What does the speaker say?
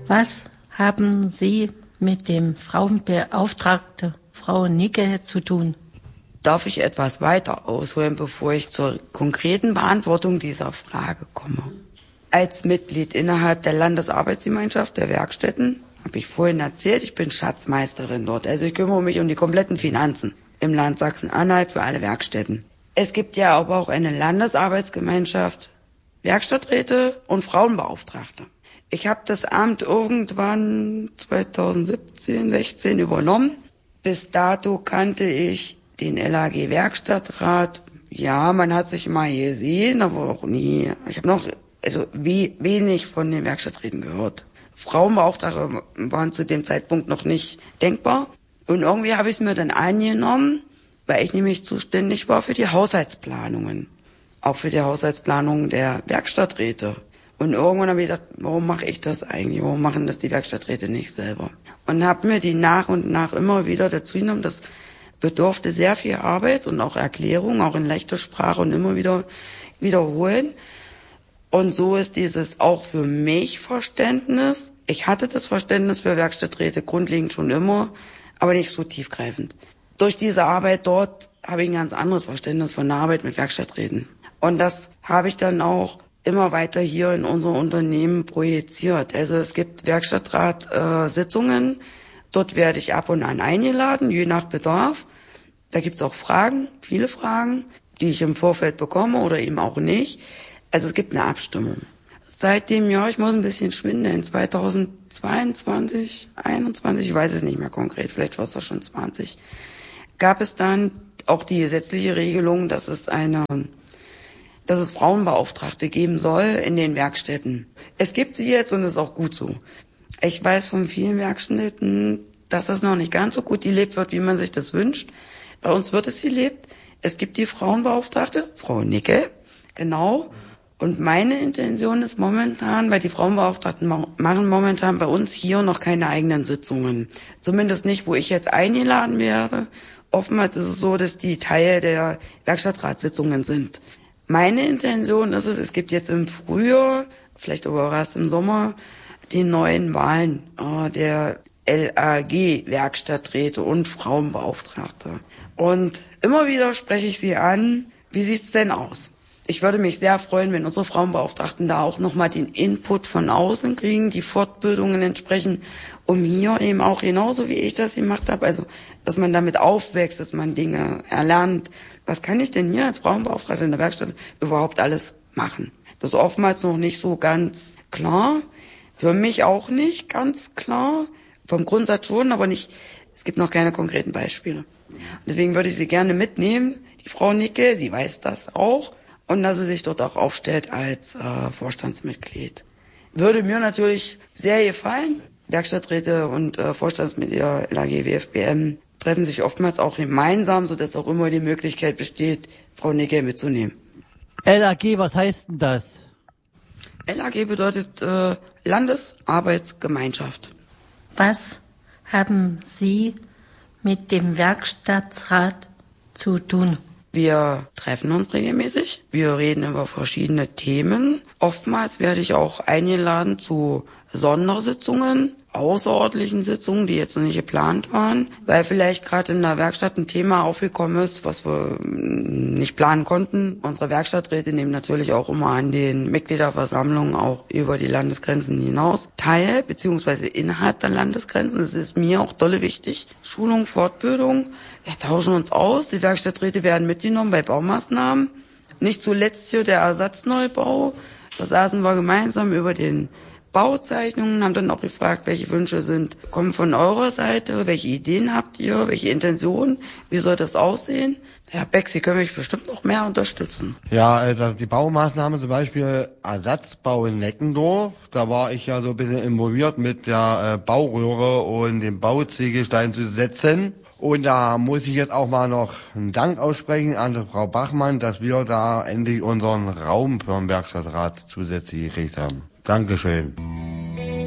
Was haben Sie mit dem Frauenbeauftragten Frau Nicke zu tun? Darf ich etwas weiter ausholen, bevor ich zur konkreten Beantwortung dieser Frage komme? Als Mitglied innerhalb der Landesarbeitsgemeinschaft der Werkstätten, habe ich vorhin erzählt, ich bin Schatzmeisterin dort. Also ich kümmere mich um die kompletten Finanzen im Land Sachsen-Anhalt für alle Werkstätten. Es gibt ja aber auch eine Landesarbeitsgemeinschaft, Werkstatträte und Frauenbeauftragte. Ich habe das Amt irgendwann 2017, 16 übernommen. Bis dato kannte ich den LAG Werkstattrat. Ja, man hat sich mal gesehen, aber auch nie. Ich habe noch wenig von den Werkstatträten gehört. Frauenbeauftragte waren zu dem Zeitpunkt noch nicht denkbar. Und irgendwie habe ich es mir dann angenommen, weil ich nämlich zuständig war für die Haushaltsplanungen. Auch für die Haushaltsplanung der Werkstatträte. Und irgendwann habe ich gedacht, warum mache ich das eigentlich? Warum machen das die Werkstatträte nicht selber? Und habe mir die nach und nach immer wieder dazu genommen. Das bedurfte sehr viel Arbeit und auch Erklärung, auch in leichter Sprache und immer wieder wiederholen. Und so ist dieses auch für mich Verständnis. Ich hatte das Verständnis für Werkstatträte grundlegend schon immer, aber nicht so tiefgreifend. Durch diese Arbeit dort habe ich ein ganz anderes Verständnis von der Arbeit mit Werkstatträten. Und das habe ich dann auch immer weiter hier in unser Unternehmen projiziert. Also es gibt Werkstattrat-Sitzungen. Dort werde ich ab und an eingeladen, je nach Bedarf. Da gibt es auch Fragen, viele Fragen, die ich im Vorfeld bekomme oder eben auch nicht. Also es gibt eine Abstimmung. Seit dem Jahr, ich muss ein bisschen schwindeln, 2022, 21, ich weiß es nicht mehr konkret, vielleicht war es doch schon 20, gab es dann auch die gesetzliche Regelung, dass es Frauenbeauftragte geben soll in den Werkstätten. Es gibt sie jetzt und es ist auch gut so. Ich weiß von vielen Werkstätten, dass das noch nicht ganz so gut gelebt wird, wie man sich das wünscht. Bei uns wird es gelebt. Es gibt die Frauenbeauftragte, Frau Nicke, genau. Und meine Intention ist momentan, weil die Frauenbeauftragten machen momentan bei uns hier noch keine eigenen Sitzungen. Zumindest nicht, wo ich jetzt eingeladen werde. Oftmals ist es so, dass die Teil der Werkstattratssitzungen sind. Meine Intention ist es gibt jetzt im Frühjahr, vielleicht aber erst im Sommer, die neuen Wahlen der LAG Werkstatträte und Frauenbeauftragte. Und immer wieder spreche ich sie an, wie sieht's denn aus? Ich würde mich sehr freuen, wenn unsere Frauenbeauftragten da auch nochmal den Input von außen kriegen, die Fortbildungen entsprechen, um hier eben auch genauso wie ich das gemacht habe, also dass man damit aufwächst, dass man Dinge erlernt. Was kann ich denn hier als Frauenbeauftragte in der Werkstatt überhaupt alles machen? Das ist oftmals noch nicht so ganz klar. Für mich auch nicht ganz klar. Vom Grundsatz schon, aber nicht. Es gibt noch keine konkreten Beispiele. Und deswegen würde ich sie gerne mitnehmen, die Frau Nicke, sie weiß das auch. Und dass sie sich dort auch aufstellt als Vorstandsmitglied. Würde mir natürlich sehr gefallen. Werkstatträte und Vorstandsmitglieder LAG WFBM treffen sich oftmals auch gemeinsam, sodass auch immer die Möglichkeit besteht, Frau Nicke mitzunehmen. LAG, was heißt denn das? LAG bedeutet Landesarbeitsgemeinschaft. Was haben Sie mit dem Werkstattrat zu tun? Wir treffen uns regelmäßig. Wir reden über verschiedene Themen. Oftmals werde ich auch eingeladen zu Sondersitzungen, außerordentlichen Sitzungen, die jetzt noch nicht geplant waren, weil vielleicht gerade in der Werkstatt ein Thema aufgekommen ist, was wir nicht planen konnten. Unsere Werkstatträte nehmen natürlich auch immer an den Mitgliederversammlungen auch über die Landesgrenzen hinaus teil, beziehungsweise innerhalb der Landesgrenzen. Das ist mir auch dolle wichtig. Schulung, Fortbildung, wir tauschen uns aus. Die Werkstatträte werden mitgenommen bei Baumaßnahmen. Nicht zuletzt hier der Ersatzneubau. Da saßen wir gemeinsam über den Bauzeichnungen, haben dann auch gefragt, welche Wünsche kommen von eurer Seite, welche Ideen habt ihr, welche Intentionen, wie soll das aussehen? Herr Beck, Sie können mich bestimmt noch mehr unterstützen. Ja, die Baumaßnahme zum Beispiel Ersatzbau in Neckendorf, da war ich ja so ein bisschen involviert mit der Bauröhre und dem Bauziegelstein zu setzen. Und da muss ich jetzt auch mal noch einen Dank aussprechen an die Frau Bachmann, dass wir da endlich unseren Raum für den Werkstattrat zusätzlich gekriegt haben. Dankeschön.